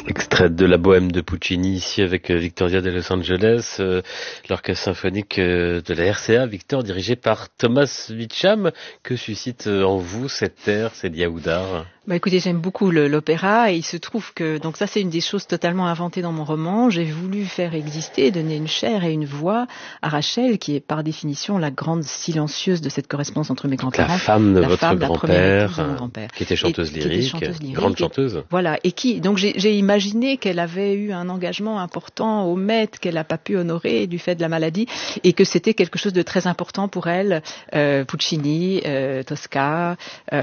Extrait de la Bohème de Puccini, ici avec Victoria de Los Angeles, l'orchestre symphonique de la RCA, Victor, dirigé par Thomas Witzam. Que suscite en vous cette air, cette Yaoudar? Écoutez, j'aime beaucoup l'opéra et il se trouve que, donc ça c'est une des choses totalement inventées dans mon roman, j'ai voulu faire exister, donner une chair et une voix à Rachel, qui est par définition la grande silencieuse de cette correspondance entre mes grands-parents. La femme de votre grand-père, qui était chanteuse lyrique, grande chanteuse. Voilà, et donc j'ai imaginé qu'elle avait eu un engagement important au Met, qu'elle n'a pas pu honorer du fait de la maladie, et que c'était quelque chose de très important pour elle, Puccini, Tosca,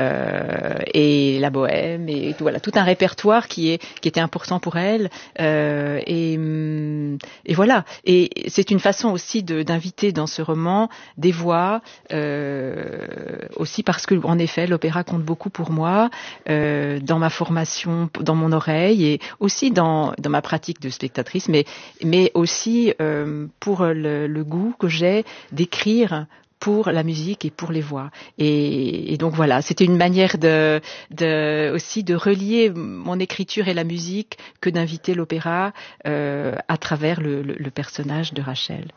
et la Bohème, et voilà, tout un répertoire qui était important pour elle, et voilà. Et c'est une façon aussi d'inviter dans ce roman des voix, aussi parce que, en effet, l'opéra compte beaucoup pour moi, dans ma formation, dans mon oreille, et aussi dans ma pratique de spectatrice, mais aussi pour le goût que j'ai d'écrire pour la musique et pour les voix. Et donc voilà, c'était une manière aussi de relier mon écriture et la musique que d'inviter l'opéra à travers le personnage de Rachel.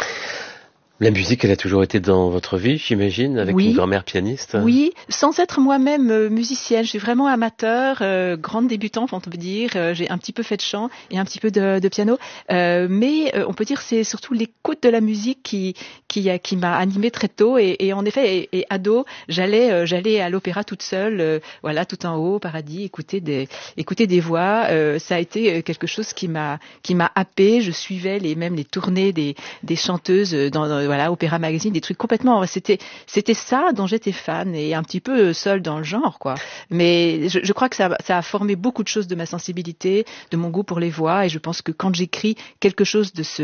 La musique, elle a toujours été dans votre vie, j'imagine, avec une grand-mère pianiste. Oui, sans être moi-même musicienne. Je suis vraiment amateur, grande débutante, on peut dire. J'ai un petit peu fait de chant et un petit peu de piano. Mais on peut dire que c'est surtout l'écoute de la musique qui m'a animée très tôt. Et en effet, et ado, j'allais à l'opéra toute seule, voilà, tout en haut, au paradis, écouter des voix. Ça a été quelque chose qui m'a happée. Je suivais même les tournées des chanteuses voilà, Opéra Magazine, des trucs complètement, c'était ça dont j'étais fan, et un petit peu seule dans le genre, quoi. Mais je crois que ça a formé beaucoup de choses de ma sensibilité, de mon goût pour les voix, et je pense que quand j'écris quelque chose de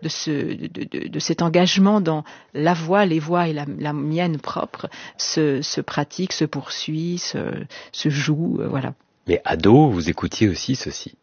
cet engagement dans la voix, les voix et la mienne propre, se pratique, se poursuit, se joue, voilà. Mais ado, vous écoutiez aussi ceci.